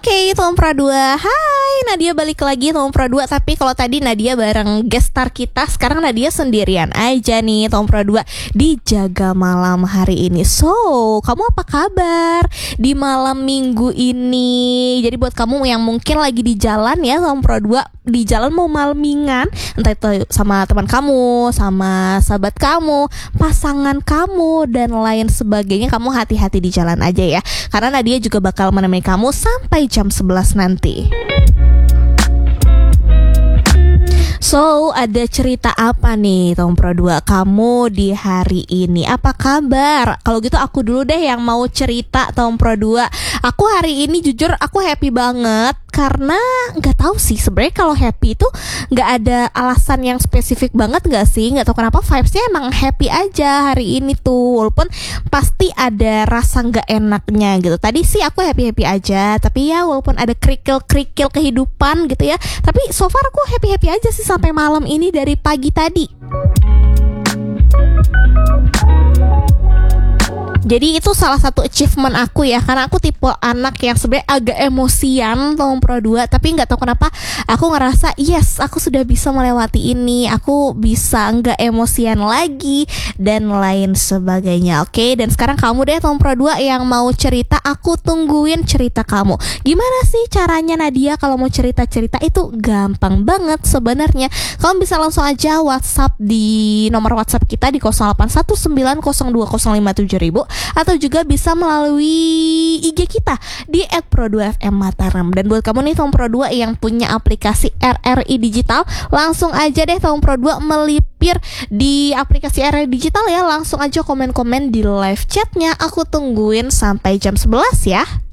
Oke, Tom Pro 2. Hai, Nadia balik lagi Tom Pro 2. Tapi kalau tadi Nadia bareng guest star kita, sekarang Nadia sendirian aja nih Tom Pro 2 di Jaga Malam hari ini. So, kamu apa kabar di malam minggu ini? Jadi buat kamu yang mungkin lagi di jalan ya Tom Pro 2, di jalan mau malmingan, entah itu sama teman kamu, sama sahabat kamu, pasangan kamu, dan lain sebagainya, kamu hati-hati di jalan aja ya. Karena Nadia juga bakal menemani kamu sampai jam 11 nanti. So, ada cerita apa nih Tom Pro 2 kamu di hari ini? Apa kabar? Kalau gitu aku dulu deh yang mau cerita Tom Pro 2. Aku hari ini jujur aku happy banget karena nggak tahu sih sebenarnya kalau happy itu nggak ada alasan yang spesifik banget nggak sih, nggak tahu kenapa vibesnya emang happy aja hari ini tuh, walaupun pasti ada rasa nggak enaknya gitu. Tadi sih aku happy aja, tapi ya walaupun ada kerikil kehidupan gitu ya, tapi so far aku happy aja sih sampai malam ini dari pagi tadi. Jadi itu salah satu achievement aku ya, karena aku tipe anak yang sebenarnya agak emosian Tom Pro 2, tapi nggak tahu kenapa aku ngerasa yes, aku sudah bisa melewati ini, aku bisa nggak emosian lagi dan lain sebagainya. Oke, dan sekarang kamu deh Tom Pro 2 yang mau cerita, aku tungguin cerita kamu. Gimana sih caranya Nadia kalau mau cerita-cerita? Itu gampang banget sebenarnya. Kamu bisa langsung aja WhatsApp di nomor WhatsApp kita di 081902057000, atau juga bisa melalui IG kita di @pro2fmmataram. Dan buat kamu nih Tom Pro 2 yang punya aplikasi RRI Digital, langsung aja deh Tom Pro 2 melipir di aplikasi RRI Digital ya. Langsung aja komen-komen di live chatnya. Aku tungguin sampai jam 11 ya.